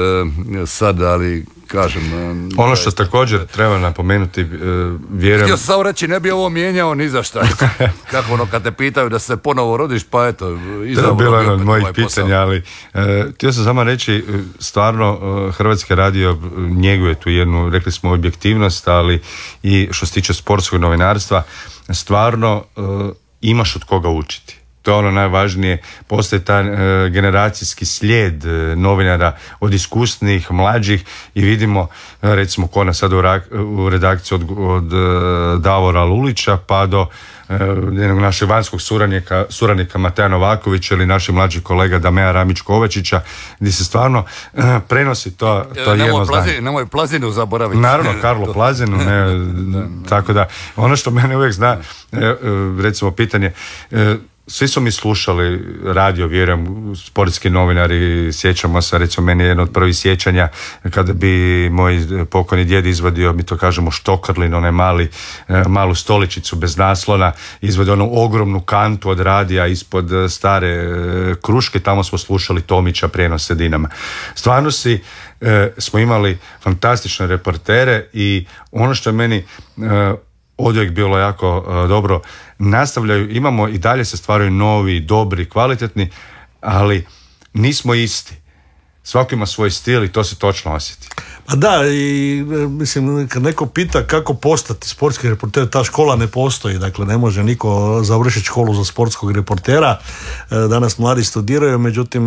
e, sad, ali kažem... Ono što također treba napomenuti, e, vjerujem... Htio sam samo reći, ne bi ovo mijenjao ni za šta. Kako ono, kad te pitaju da se ponovo rodiš, pa eto... To je bilo jedno od mojih pitanja, ali e, htio sam samo reći, stvarno e, Hrvatski radio njeguje tu jednu, rekli smo, objektivnost, ali i što se tiče sportskog novinarstva, stvarno e, imaš od koga učiti. To je ono najvažnije, postoji taj e, generacijski slijed e, novinara od iskusnih, mlađih, i vidimo, e, recimo kod nas sad u, rak, u redakciji od, od e, Davora Lulića pa do e, jednog našeg vanjskog suradnika, suradnika Mateja Novakovića ili naših mlađih kolega Damea Ramić-Kovačića, gdje se stvarno e, prenosi to, to nemoj jedno plazi, znanje. Nemoj Plazinu zaboraviti. Naravno, Karlo Plazinu, ne, tako da, ono što mene uvijek zna, e, e, recimo pitanje, e, svi su mi slušali radio, vjerujem, sportski novinari, sjećamo se, recimo meni je jedno od prvih sjećanja kada bi moj pokojni djed izvadio, mi to kažemo štokrlin, onaj mali, malu stoličicu bez naslona, izvadio onu ogromnu kantu od radija ispod stare kruške, tamo smo slušali Tomića prijenose Dinama. Stvarno si e, smo imali fantastične reportere, i ono što je meni e, odvijek bilo jako uh, dobro, nastavljaju, imamo i dalje se stvaraju novi, dobri, kvalitetni, ali nismo isti. Svako ima svoj stil i to se točno osjeti. Pa da, i mislim, kad neko pita kako postati sportski reporter, ta škola ne postoji, dakle ne može niko završiti školu za sportskog reportera. Danas mladi studiraju, međutim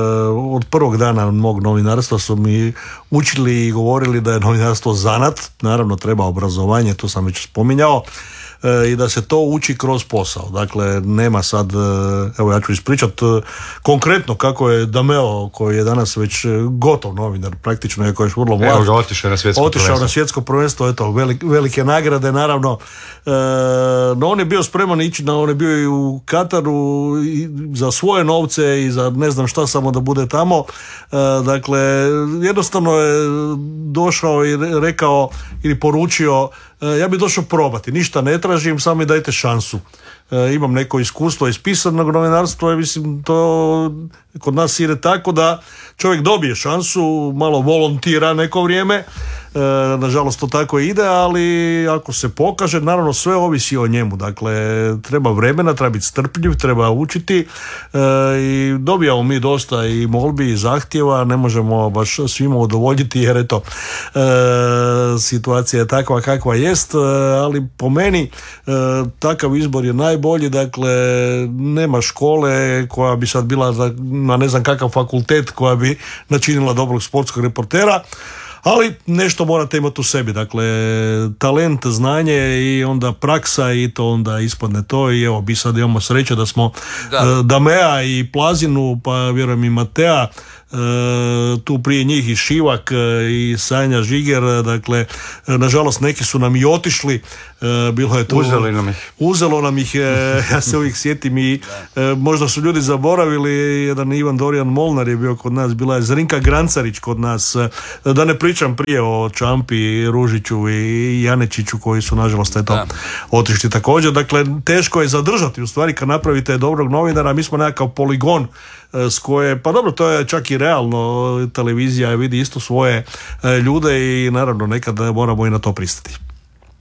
od prvog dana mog novinarstva su mi učili i govorili da je novinarstvo zanat, naravno treba obrazovanje, to sam već spominjao, i da se to uči kroz posao. Dakle, nema sad, evo ja ću ispričati konkretno kako je Dameo, koji je danas već gotov novinar, praktično je koji je vrlo mlad. Evo ga, otišao na svjetsko otišao prvenstvo. na svjetsko prvenstvo, eto, velik, velike nagrade, naravno. E, no on je bio spreman ići, na, on je bio i u Kataru i za svoje novce i za ne znam šta, samo da bude tamo. E, dakle, jednostavno je došao i rekao ili poručio, ja bih došao probati, ništa ne tražim, samo mi dajte šansu. E, imam neko iskustvo iz pisanog novinarstva i mislim to kod nas ide tako da čovjek dobije šansu, malo volontira neko vrijeme, e, nažalost to tako ide, ali ako se pokaže, naravno sve ovisi o njemu, dakle treba vremena, treba biti strpljiv, treba učiti, e, i dobijamo mi dosta i molbi i zahtjeva, ne možemo baš svima udovoljiti jer eto, e, situacija je takva kakva jest, e, ali po meni e, takav izbor je najbolji, dakle nema škole koja bi sad bila na ne znam kakav fakultet koja bi načinila dobrog sportskog reportera, ali nešto morate imati u sebi, dakle talent, znanje i onda praksa i to onda ispadne to, i evo bi sad imamo sreće da smo da. Damea i Plazinu, pa vjerujem i Matea, tu prije njih i Šivak i Sanja Žiger, dakle nažalost neki su nam i otišli, bilo je to uzelo nam ih uzelo nam ih ja se uvijek sjetim i možda su ljudi zaboravili, jedan Ivan Dorijan Molnar je bio kod nas, bila je Zrinka Grancarić kod nas, da ne pričam prije o Čampi, Ružiću i Janečiću koji su nažalost eto da. otišli također, dakle teško je zadržati u stvari kad napravite dobrog novinara, mi smo nekakav poligon s koje, pa dobro, to je čak i realno, televizija vidi isto svoje ljude i naravno nekad moramo i na to pristati.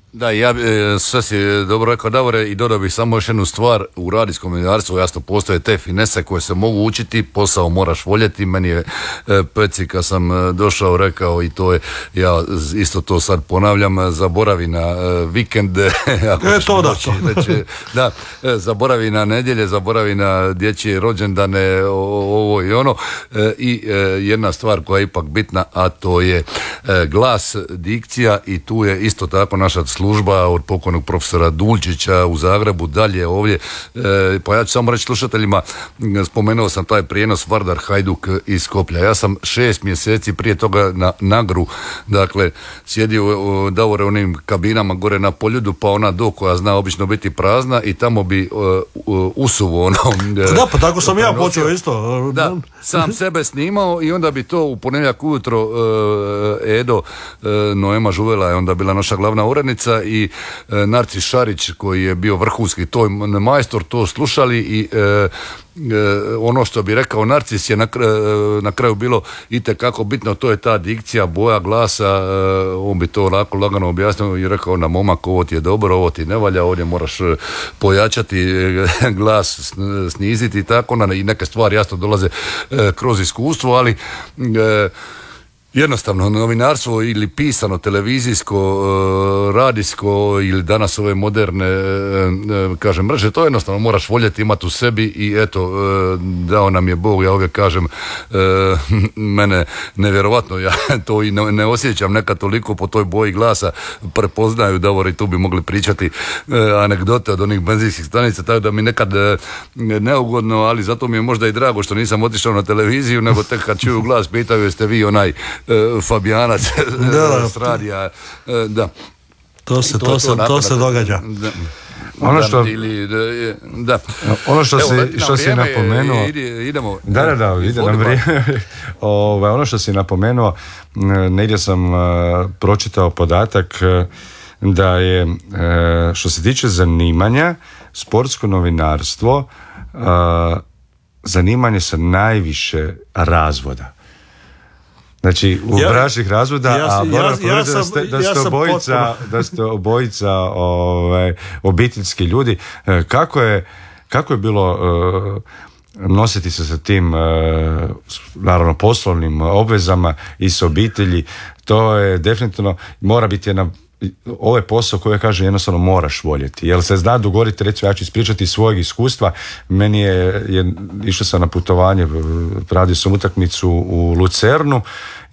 Da, ja e, sve si dobro rekao, Davore, i dodao bih samo još jednu stvar. U radijskom novinarstvu jasno postoje te finese koje se mogu učiti, posao moraš voljeti. Meni je e, Peci kad sam e, došao rekao, i to je, ja isto to sad ponavljam, zaboravi na e, vikende. Ako e, to da, doći, reći, da, e, zaboravi na nedjelje, zaboravi na dječje rođendane, o, ovo i ono. E, I e, jedna stvar koja je ipak bitna, a to je e, glas, dikcija, i tu je isto tako naša služba od pokojnog profesora Dulčića u Zagrebu, dalje ovdje. E, pa ja ću samo reći slušateljima, spomenuo sam taj prijenos Vardar Hajduk iz Skoplja. Ja sam šest mjeseci prije toga na Nagru, dakle, sjedio u Davore onim kabinama gore na Poljudu, pa ona do koja zna obično biti prazna, i tamo bi uh, usuvo ono... Da, pa tako sam ja počeo isto. Da, sam sebe snimao i onda bi to u ponedjeljak ujutro uh, Edo uh, Noema Žuvela je onda bila naša glavna urednica, i e, Narcis Šarić koji je bio vrhunski toj majstor, to slušali, i e, e, ono što bi rekao Narcis je na, na kraju bilo itekako bitno, to je ta dikcija, boja glasa. E, on bi to lako lagano objasnio i rekao na momak, ovo ti je dobro, ovo ti ne valja, ovdje moraš pojačati glas, sniziti i tako, i neke stvari jasno dolaze e, kroz iskustvo, ali e, jednostavno novinarstvo ili pisano, televizijsko, radijsko ili danas ove moderne, kažem, mreže, to jednostavno moraš voljeti, imati u sebi, i eto, dao nam je Bog, ja uvijek kažem, mene nevjerovatno, ja to i ne, ne osjećam nekad toliko po toj boji glasa, prepoznaju, Davor, i tu bi mogli pričati anegdote od onih benzinskih stanica, tako da mi nekad neugodno, ali zato mi je možda i drago što nisam otišao na televiziju, nego tek kad čuju glas pitaju jeste vi onaj Fabijanac s radija, da. To se, to, to, se, to, to se događa. Da. Ono što, da. ono što, Evo, si, što si napomenuo, ide, idemo, da, da, da, ide nam vrijeme. Ove, ono što si napomenuo, negdje sam uh, pročitao podatak uh, da je, uh, što se tiče zanimanja, sportsko novinarstvo, uh, zanimanje sa najviše razvoda. Znači, u ja, bračnih razvoda, ja, a moram ja, ja da ste, da ja ste obojica, da ste obojica ovaj, obiteljski ljudi. Kako je, kako je bilo uh, nositi se sa tim, uh, naravno, poslovnim obvezama i s obitelji? To je definitivno, mora biti jedna, ovo je posao koji, ja kažem, jednostavno moraš voljeti, jer se zna dogoditi, recimo ja ću ispričati iz svojeg iskustva. Meni je, je išao sam na putovanje, radio sam utakmicu u Lucernu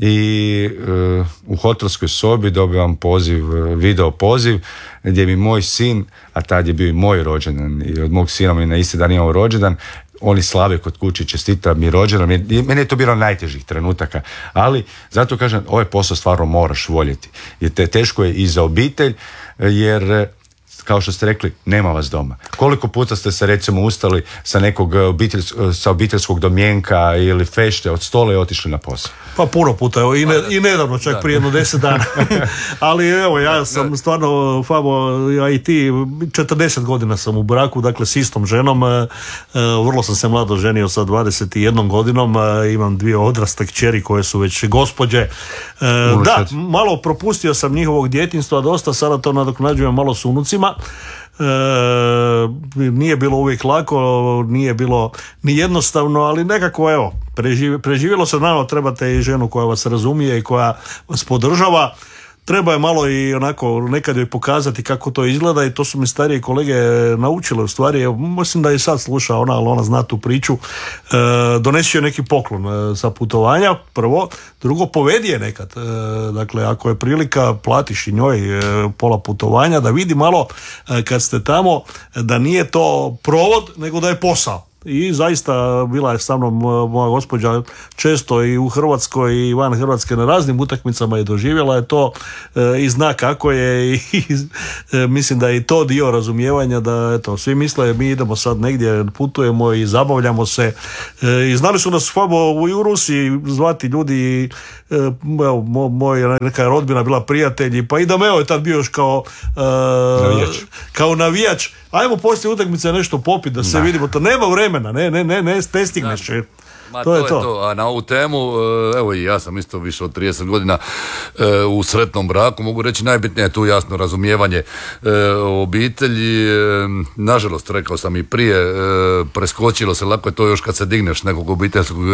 i uh, u hotelskoj sobi dobivam poziv, video poziv, gdje mi moj sin, a tad je bio i moj rođendan, i od mog sina mi na isti dan imao rođendan, oni slave kod kuće, čestita mi rođendan. Meni je to bilo najtežih trenutaka, ali zato kažem, ovaj posao stvarno moraš voljeti, jer te teško je i za obitelj, jer kao što ste rekli, nema vas doma. Koliko puta ste se recimo ustali sa nekog obitelj, sa obiteljskog domjenka ili fešte od stola i otišli na posao? Pa puno puta, evo, i, ne, i nedavno, čak da. prije jedno deset dana. Ali evo, ja sam stvarno, Fabo, ja i ti, četrdeset godina sam u braku, dakle s istom ženom. Vrlo sam se mlado ženio sa dvadeset jednom godinom, imam dvije odrasle kćeri koje su već gospođe. Da, malo propustio sam njihovog djetinjstva, dosta, sada to nadoknađujem malo s unucima. E, nije bilo uvijek lako, nije bilo ni jednostavno, ali nekako evo, preživ, preživjelo se. Naravno, trebate i ženu koja vas razumije i koja vas podržava. Treba je malo i onako nekad joj pokazati kako to izgleda, i to su mi starije kolege naučile u stvari. Mislim da i sad sluša ona, ali ona zna tu priču. E, donesi joj neki poklon sa putovanja, prvo. Drugo, povedi je nekad. E, dakle, ako je prilika, platiš i njoj e, pola putovanja, da vidi malo e, kad ste tamo da nije to provod, nego da je posao. I zaista bila je sa mnom moja gospođa često i u Hrvatskoj i van Hrvatske, na raznim utakmicama je doživjela je to e, i zna kako je, i e, mislim da je i to dio razumijevanja, da eto, svi misle mi idemo sad negdje, putujemo i zabavljamo se, e, i znali su nas Fabo u Rusiji zvati ljudi, e, evo, mo, moj neka rodbina bila prijatelji, pa i da Meo je tad bio još kao e, navijač. kao navijač, ajmo poslije utakmice nešto popiti da se Da. vidimo, to nema vremena, ne, ne, ne, ne, ne stigneš. jer Ma, to, je to. A na ovu temu, e, evo i ja sam isto više od trideset godina e, u sretnom braku, mogu reći najbitnije je tu jasno razumijevanje e, obitelji. E, nažalost, rekao sam i prije, e, preskočilo se, lako je to još kad se digneš nekog obiteljskog